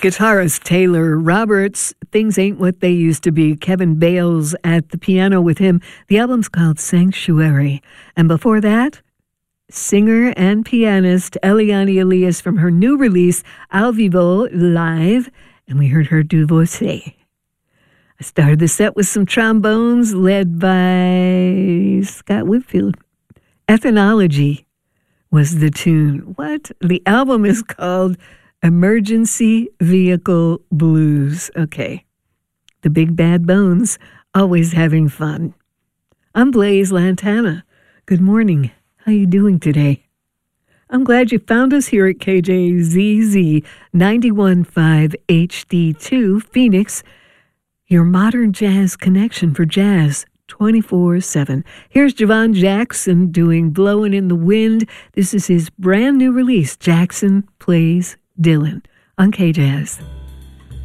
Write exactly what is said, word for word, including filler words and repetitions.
Guitarist Taylor Roberts, Things Ain't What They Used to Be. Kevin Bales at the piano with him. The album's called Sanctuary. And before that, singer and pianist Eliane Elias from her new release, Al Vivo Live. And we heard her do Voce. I started the set with some trombones led by Scott Whitfield. Ethnology was the tune. What? The album is called Emergency Vehicle Blues. Okay. The Big Bad Bones, always having fun. I'm Blaze Lantana. Good morning. How you doing today? I'm glad you found us here at K J Z Z ninety-one point five H D two Phoenix, your modern jazz connection for jazz twenty-four seven. Here's Javon Jackson doing Blowin' in the Wind. This is his brand new release, Jackson Plays Dylan, on K-Jazz.